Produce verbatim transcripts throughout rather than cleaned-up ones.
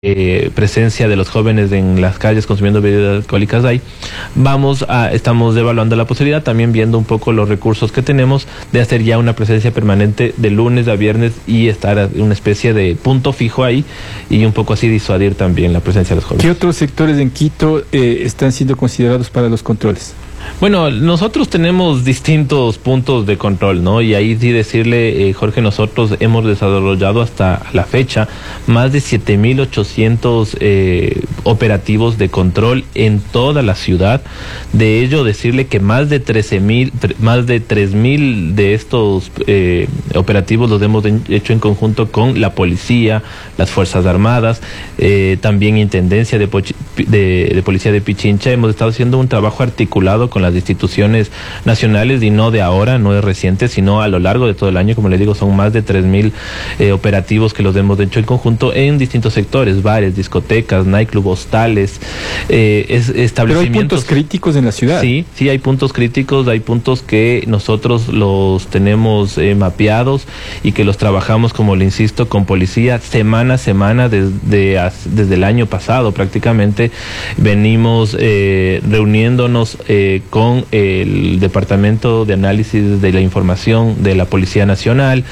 Eh, presencia de los jóvenes en las calles consumiendo bebidas alcohólicas hay, vamos a, estamos evaluando la posibilidad, también viendo un poco los recursos que tenemos de hacer ya una presencia permanente de lunes a viernes y estar en una especie de punto fijo ahí y un poco así disuadir también la presencia de los jóvenes. ¿Qué otros sectores en Quito eh, están siendo considerados para los controles? Bueno, nosotros tenemos distintos puntos de control, ¿no? Y ahí sí decirle, eh, Jorge, nosotros hemos desarrollado hasta la fecha más de siete mil ochocientos eh, operativos de control en toda la ciudad. De ello, decirle que más de trece mil, más de tres mil de estos eh, operativos los hemos hecho en conjunto con la policía, las Fuerzas Armadas, eh, también Intendencia de, de, de Policía de Pichincha. Hemos estado haciendo un trabajo articulado con las instituciones nacionales y no de ahora, no es reciente, sino a lo largo de todo el año. Como le digo, son más de tres mil eh, operativos que los hemos hecho en conjunto en distintos sectores: bares, discotecas, nightclub, hostales, eh, es, establecimientos. Pero hay puntos críticos en la ciudad. Sí, sí hay puntos críticos, hay puntos que nosotros los tenemos eh, mapeados y que los trabajamos, como le insisto, con policía semana a semana desde, desde el año pasado prácticamente. Venimos eh, reuniéndonos eh, con el Departamento de Análisis de la Información de la Policía Nacional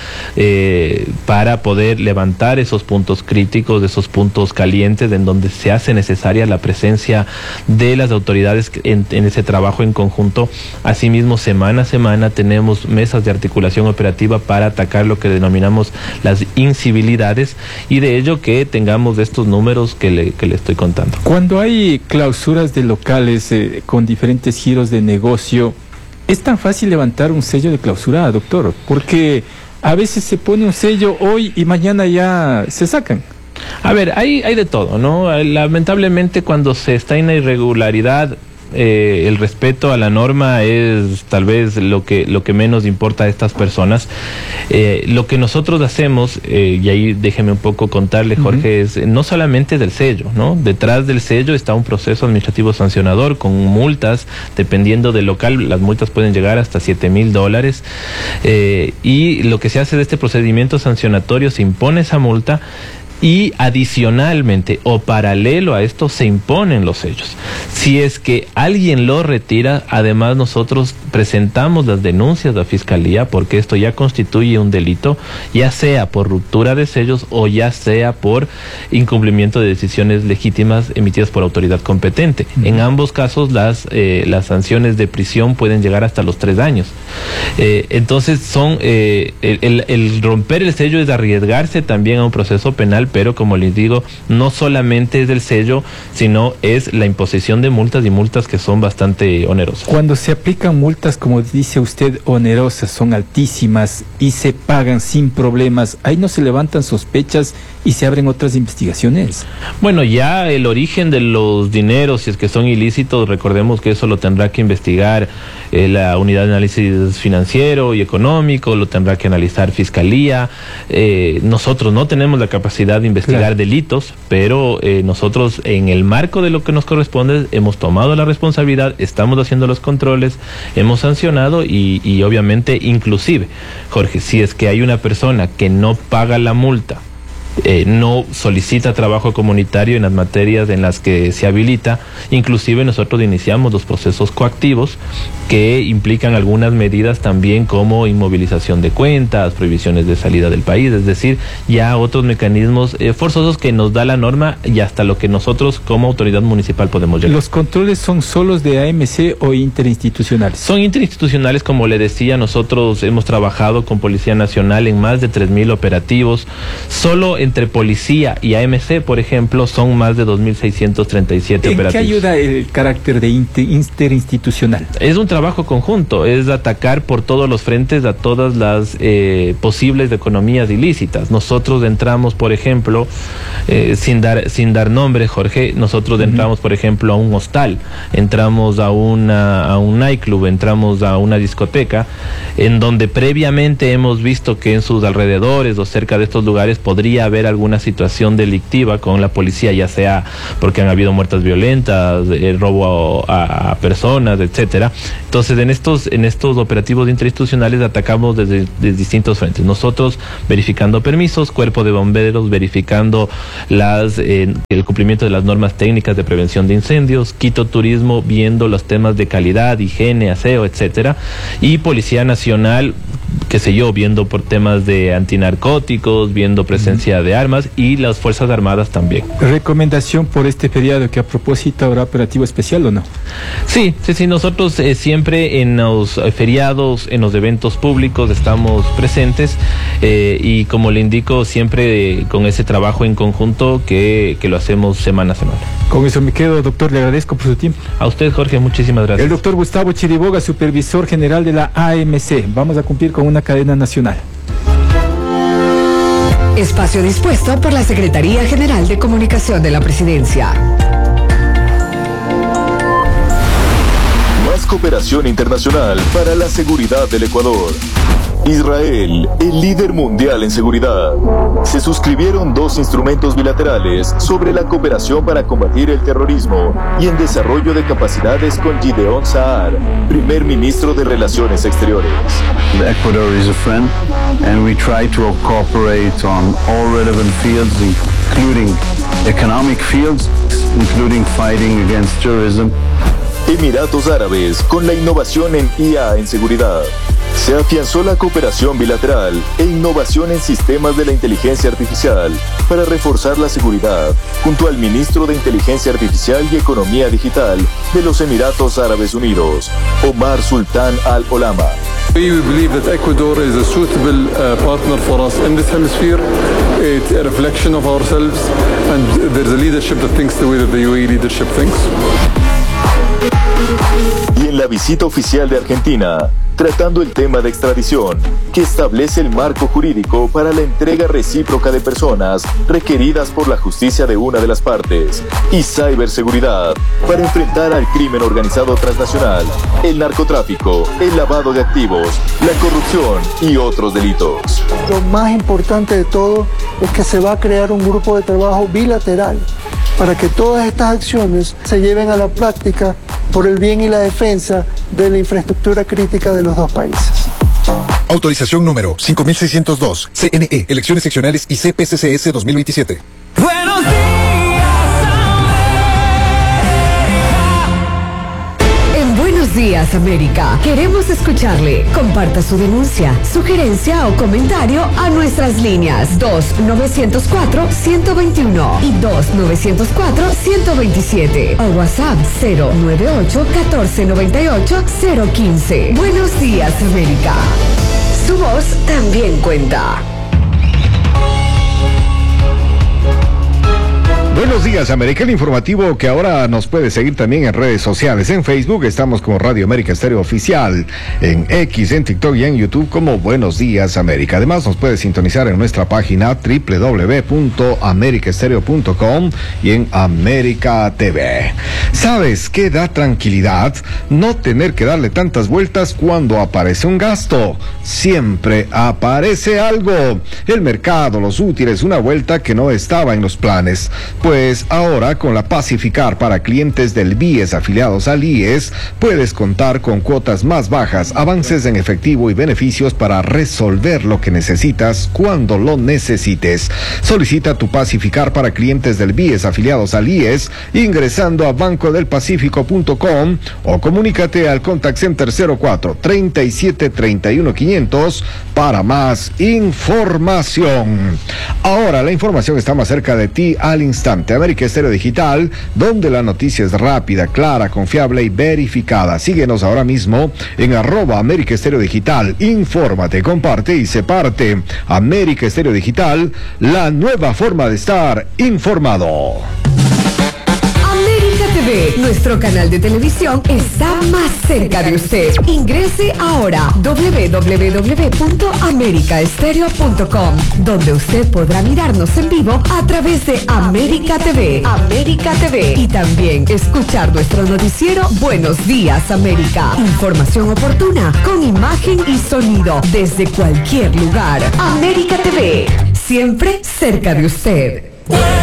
eh, para poder levantar esos puntos críticos, esos puntos calientes en donde se hace necesaria la presencia de las autoridades en, en ese trabajo en conjunto. Asimismo, semana a semana tenemos mesas de articulación operativa para atacar lo que denominamos las incivilidades, y de ello que tengamos estos números que le, que le estoy contando. Cuando hay clausuras de locales eh, con diferentes giros de negocio, ¿es tan fácil levantar un sello de clausura, doctor? Porque a veces se pone un sello hoy y mañana ya se sacan. A ver, hay, hay de todo, ¿no? Lamentablemente, cuando se está en la irregularidad, Eh, el respeto a la norma es tal vez lo que lo que menos importa a estas personas. Eh, lo que nosotros hacemos, eh, y ahí déjeme un poco contarle, Jorge, uh-huh. es no solamente del sello, ¿no? Detrás del sello está un proceso administrativo sancionador con multas, dependiendo del local, las multas pueden llegar hasta siete mil dólares, eh, y lo que se hace de este procedimiento sancionatorio, se impone esa multa. Y adicionalmente o paralelo a esto se imponen los sellos. Si es que alguien lo retira, además nosotros presentamos las denuncias a la Fiscalía, porque esto ya constituye un delito, ya sea por ruptura de sellos o ya sea por incumplimiento de decisiones legítimas emitidas por autoridad competente. Uh-huh. En ambos casos las, eh, las sanciones de prisión pueden llegar hasta los tres años. Eh, entonces son eh, el, el, el romper el sello es arriesgarse también a un proceso penal, pero como les digo, no solamente es el sello, sino es la imposición de multas, y multas que son bastante onerosas. Cuando se aplican multas, como dice usted, onerosas, son altísimas y se pagan sin problemas, ¿ahí no se levantan sospechas y se abren otras investigaciones? Bueno, ya el origen de los dineros, si es que son ilícitos, recordemos que eso lo tendrá que investigar eh, la Unidad de Análisis Financiero y Económico, lo tendrá que analizar Fiscalía. Eh, nosotros no tenemos la capacidad de investigar claro. delitos, pero eh, nosotros, en el marco de lo que nos corresponde, hemos tomado la responsabilidad, estamos haciendo los controles, hemos sancionado y, y obviamente, inclusive, Jorge, si es que hay una persona que no paga la multa, Eh, no solicita trabajo comunitario en las materias en las que se habilita, inclusive nosotros iniciamos los procesos coactivos que implican algunas medidas también, como inmovilización de cuentas, prohibiciones de salida del país, es decir, ya otros mecanismos eh, forzosos que nos da la norma y hasta lo que nosotros como autoridad municipal podemos llegar. ¿Los controles son solos de A M C o interinstitucionales? Son interinstitucionales, como le decía. Nosotros hemos trabajado con Policía Nacional en más de tres mil operativos. Solo entre policía y A M C, por ejemplo, son más de dos mil seiscientos treinta y siete operativos. ¿En qué ayuda el carácter de inter, interinstitucional? Es un trabajo conjunto, es atacar por todos los frentes a todas las eh, posibles economías ilícitas. Nosotros entramos, por ejemplo, eh, sin dar sin dar nombre, Jorge, nosotros uh-huh. entramos, por ejemplo, a un hostal, entramos a una a un nightclub, entramos a una discoteca, en donde previamente hemos visto que en sus alrededores o cerca de estos lugares podría haber alguna situación delictiva con la policía, ya sea porque han habido muertes violentas, eh, robo a, a personas, etcétera. Entonces, en estos en estos operativos interinstitucionales atacamos desde, desde distintos frentes. Nosotros verificando permisos, cuerpo de bomberos verificando las eh, el cumplimiento de las normas técnicas de prevención de incendios, Quito Turismo viendo los temas de calidad, higiene, aseo, etcétera, y Policía Nacional, qué sé yo, viendo por temas de antinarcóticos, viendo presencia de armas, y las Fuerzas Armadas también. ¿Recomendación por este feriado que a propósito habrá operativo especial o no? Sí, sí, sí, nosotros eh, siempre en los eh, feriados, en los eventos públicos estamos presentes eh, y como le indico, siempre eh, con ese trabajo en conjunto que, que lo hacemos semana a semana. Con eso me quedo, doctor, le agradezco por su tiempo. A usted, Jorge, muchísimas gracias. El doctor Gustavo Chiriboga, supervisor general de la A M C. Vamos a cumplir con una cadena nacional. Espacio dispuesto por la Secretaría General de Comunicación de la Presidencia. Más cooperación internacional para la seguridad del Ecuador. Israel, el líder mundial en seguridad. Se suscribieron dos instrumentos bilaterales sobre la cooperación para combatir el terrorismo y en desarrollo de capacidades con Gideon Saar, primer ministro de Relaciones Exteriores. Ecuador is a friend and we try to cooperate on all relevant fields, including economic fields, including fighting against terrorism. Emiratos Árabes, con la innovación en I A en seguridad. Se afianzó la cooperación bilateral e innovación en sistemas de la inteligencia artificial para reforzar la seguridad, junto al ministro de Inteligencia Artificial y Economía Digital de los Emiratos Árabes Unidos, Omar Sultan Al Olama. We believe that Ecuador is a suitable uh, partner for us in this hemisphere. It's a reflection of ourselves, and there's a leadership that thinks the way that the U A E leadership thinks. Y en la visita oficial de Argentina, tratando el tema de extradición, que establece el marco jurídico para la entrega recíproca de personas requeridas por la justicia de una de las partes, y ciberseguridad, para enfrentar al crimen organizado transnacional, el narcotráfico, el lavado de activos, la corrupción y otros delitos. Lo más importante de todo es que se va a crear un grupo de trabajo bilateral para que todas estas acciones se lleven a la práctica por el bien y la defensa de la infraestructura crítica de los dos países. Autorización número cinco mil seiscientos dos, C N E, Elecciones Seccionales y C P C C S dos mil veintisiete. Buenos días, En Buenos Días, América, queremos escucharle. Comparta su denuncia, sugerencia o comentario a nuestras líneas dos nueve cero cuatro, uno dos uno y dos nueve cero cuatro, uno dos siete o WhatsApp cero nueve ocho, uno cuatro nueve ocho, cero uno cinco. Buenos Días, América. Su voz también cuenta. Buenos días, América, el informativo que ahora nos puede seguir también en redes sociales. En Facebook estamos como Radio América Estéreo Oficial, en X, en TikTok y en YouTube como Buenos Días, América. Además nos puede sintonizar en nuestra página doble u doble u doble u punto america estéreo punto com y en América T V. ¿Sabes qué da tranquilidad? No tener que darle tantas vueltas cuando aparece un gasto. Siempre aparece algo. El mercado, los útiles, una vuelta que no estaba en los planes. Pues ahora con la Pacificar para clientes del B I E S afiliados al I E S, puedes contar con cuotas más bajas, avances en efectivo y beneficios para resolver lo que necesitas cuando lo necesites. Solicita tu Pacificar para clientes del B I E S afiliados al I E S ingresando a banco del pacífico punto com o comunícate al Contact Center cero cuatro, treinta y siete, treinta y uno, quinientos para más información. Ahora la información está más cerca de ti al instante. América Estéreo Digital, donde la noticia es rápida, clara, confiable y verificada. Síguenos ahora mismo en arroba América Estéreo Digital. Infórmate, comparte y sé parte. América Estéreo Digital, la nueva forma de estar informado. América T V, nuestro canal de televisión, está más cerca de usted. Ingrese ahora doble u doble u doble u punto america estéreo punto com, donde usted podrá mirarnos en vivo a través de América T V. América T V. Y también escuchar nuestro noticiero Buenos Días, América. Información oportuna, con imagen y sonido, desde cualquier lugar. América T V. siempre cerca de usted.